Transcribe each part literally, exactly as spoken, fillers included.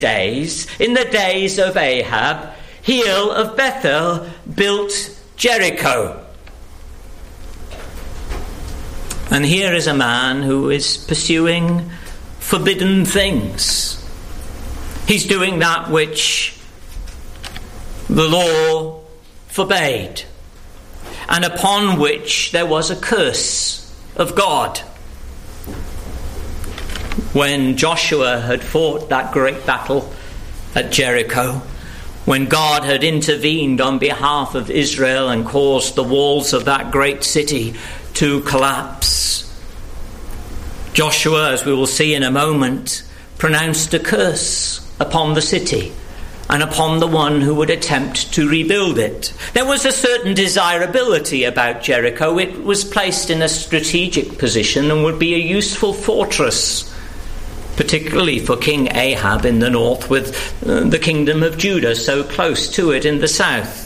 days, in the days of Ahab, Hiel of Bethel built Jericho. And here is a man who is pursuing forbidden things. He's doing that which the law forbade, and upon which there was a curse of God. When Joshua had fought that great battle at Jericho, when God had intervened on behalf of Israel and caused the walls of that great city to collapse, Joshua, as we will see in a moment, pronounced a curse upon the city and upon the one who would attempt to rebuild it. There was a certain desirability about Jericho. It was placed in a strategic position and would be a useful fortress, particularly for King Ahab in the north, with uh, the kingdom of Judah so close to it in the south.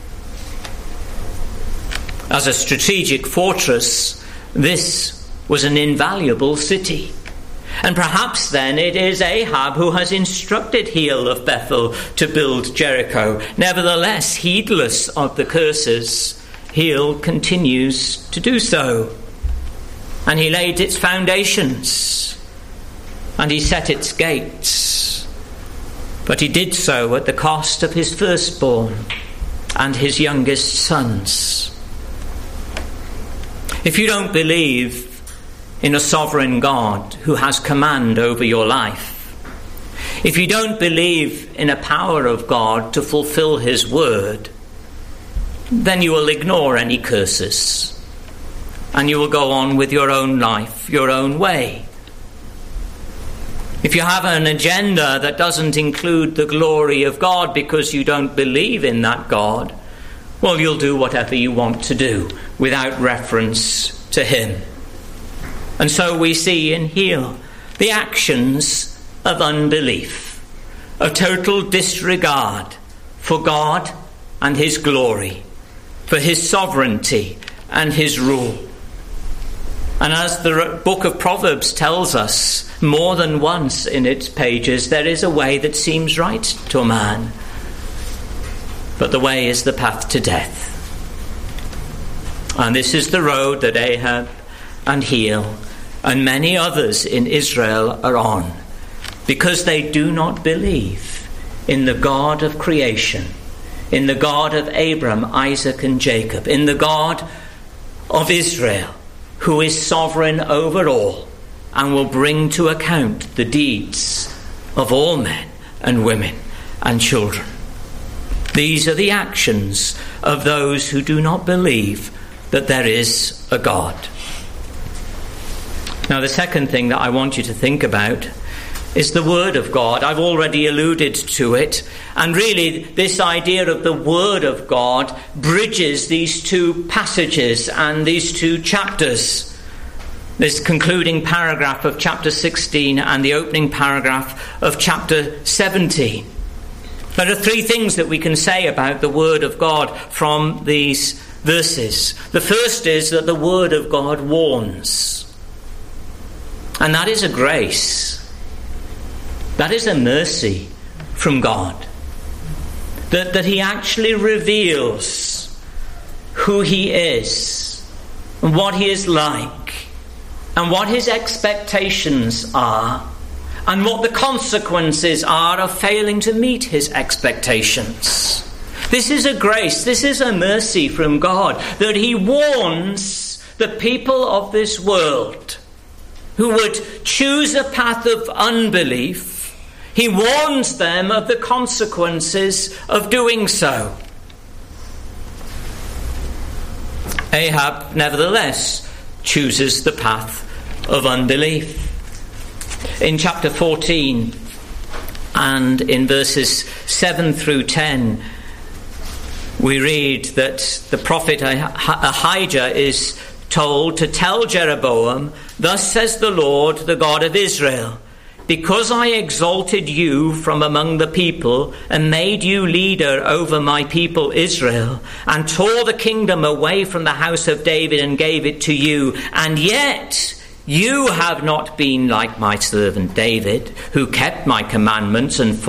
As a strategic fortress, this was an invaluable city. And perhaps then it is Ahab who has instructed Hiel of Bethel to build Jericho. Nevertheless, heedless of the curses, Hiel continues to do so. And he laid its foundations, and he set its gates. But he did so at the cost of his firstborn and his youngest sons. If you don't believe in a sovereign God who has command over your life, if you don't believe in a power of God to fulfill his word, then you will ignore any curses and you will go on with your own life, your own way. If you have an agenda that doesn't include the glory of God because you don't believe in that God, well, you'll do whatever you want to do without reference to him. And so we see in Hiel the actions of unbelief, a total disregard for God and his glory, for his sovereignty and his rule. And as the book of Proverbs tells us more than once in its pages, there is a way that seems right to a man, but the way is the path to death. And this is the road that Ahab and Hiel and many others in Israel are on, because they do not believe in the God of creation, in the God of Abraham, Isaac and Jacob, in the God of Israel, who is sovereign over all and will bring to account the deeds of all men and women and children. These are the actions of those who do not believe that there is a God. Now, the second thing that I want you to think about is the Word of God. I've already alluded to it. And really, this idea of the Word of God bridges these two passages and these two chapters. This concluding paragraph of chapter sixteen and the opening paragraph of chapter seventeen. There are three things that we can say about the Word of God from these verses. The first is that the Word of God warns. And that is a grace. That is a mercy from God. That, that he actually reveals who he is and what he is like and what his expectations are and what the consequences are of failing to meet his expectations. This is a grace, this is a mercy from God, that he warns the people of this world who would choose a path of unbelief. He warns them of the consequences of doing so. Ahab, nevertheless, chooses the path of unbelief. In chapter fourteen and in verses seven through ten, we read that the prophet Ahijah is told to tell Jeroboam, "Thus says the Lord, the God of Israel, because I exalted you from among the people and made you leader over my people Israel, and tore the kingdom away from the house of David and gave it to you, and yet You have not been like my servant David, who kept my commandments and